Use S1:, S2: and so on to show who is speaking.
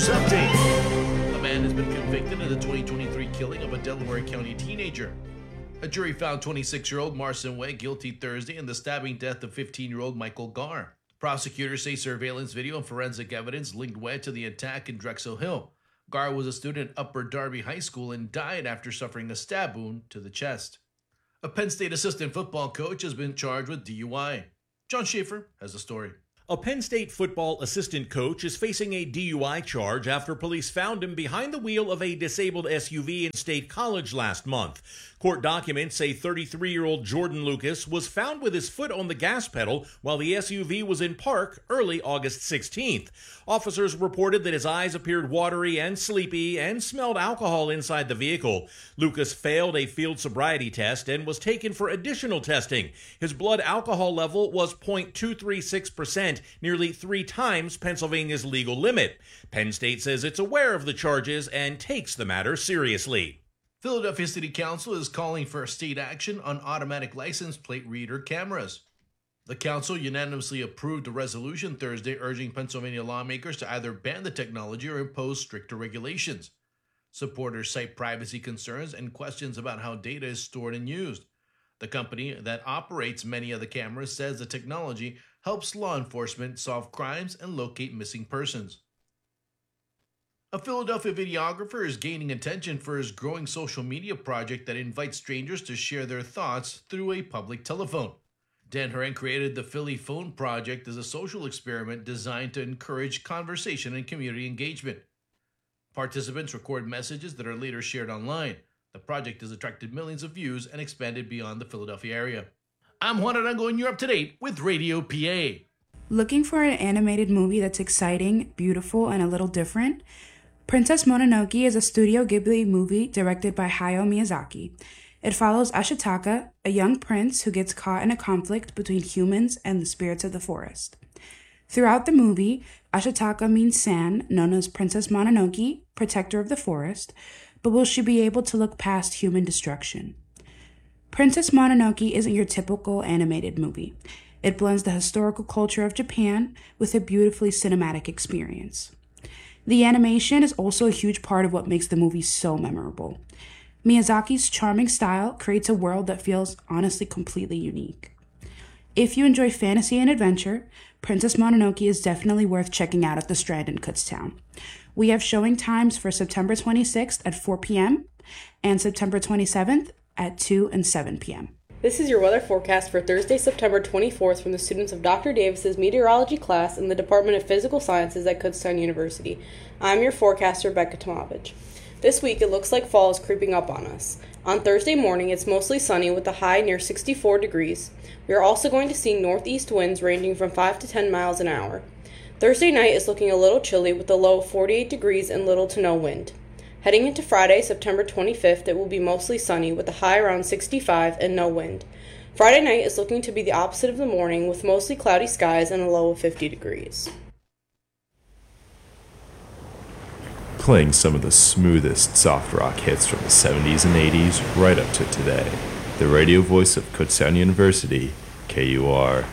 S1: News Update. A man has been convicted in the 2023 killing of a Delaware County teenager. A jury found 26-year-old Marcin Way guilty Thursday in the stabbing death of 15-year-old Michael Gar. Prosecutors say surveillance video and forensic evidence linked Way to the attack in Drexel Hill. Gar was a student at Upper Darby High School and died after suffering a stab wound to the chest. A Penn State assistant football coach has been charged with DUI. John Schaefer has the story.
S2: A Penn State football assistant coach is facing a DUI charge after police found him behind the wheel of a disabled SUV in State College last month. Court documents say 33-year-old Jordan Lucas was found with his foot on the gas pedal while the SUV was in park early August 16th. Officers reported that his eyes appeared watery and sleepy and smelled alcohol inside the vehicle. Lucas failed a field sobriety test and was taken for additional testing. His blood alcohol level was 0.236%, nearly 3 times Pennsylvania's legal limit. Penn State says it's aware of the charges and takes the matter seriously.
S1: Philadelphia City Council is calling for state action on automatic license plate reader cameras. The council unanimously approved a resolution Thursday urging Pennsylvania lawmakers to either ban the technology or impose stricter regulations. Supporters cite privacy concerns and questions about how data is stored and used. The company that operates many of the cameras says the technology helps law enforcement solve crimes and locate missing persons. A Philadelphia videographer is gaining attention for his growing social media project that invites strangers to share their thoughts through a public telephone. Dan Horan created the Philly Phone Project as a social experiment designed to encourage conversation and community engagement. Participants record messages that are later shared online. The project has attracted millions of views and expanded beyond the Philadelphia area. I'm Juan Arango and you're up to date with Radio PA.
S3: Looking for an animated movie that's exciting, beautiful, and a little different? Princess Mononoke is a Studio Ghibli movie directed by Hayao Miyazaki. It follows Ashitaka, a young prince who gets caught in a conflict between humans and the spirits of the forest. Throughout the movie, Ashitaka means San, known as Princess Mononoke, protector of the forest, but will she be able to look past human destruction? Princess Mononoke isn't your typical animated movie. It blends the historical culture of Japan with a beautifully cinematic experience. The animation is also a huge part of what makes the movie so memorable. Miyazaki's charming style creates a world that feels honestly completely unique. If you enjoy fantasy and adventure, Princess Mononoke is definitely worth checking out at the Strand in Kutztown. We have showing times for September 26th at 4 p.m. and September 27th at 2 and 7 p.m.
S4: This is your weather forecast for Thursday, September 24th from the students of Dr. Davis's meteorology class in the Department of Physical Sciences at Kutztown University. I'm your forecaster, Becca Tomovich. This week, it looks like fall is creeping up on us. On Thursday morning, it's mostly sunny with a high near 64 degrees. We are also going to see northeast winds ranging from 5 to 10 miles an hour. Thursday night is looking a little chilly with a low of 48 degrees and little to no wind. Heading into Friday, September 25th, it will be mostly sunny with a high around 65 and no wind. Friday night is looking to be the opposite of the morning with mostly cloudy skies and a low of 50 degrees.
S5: Playing some of the smoothest soft rock hits from the 70s and 80s right up to today. The radio voice of Kutztown University, KUR.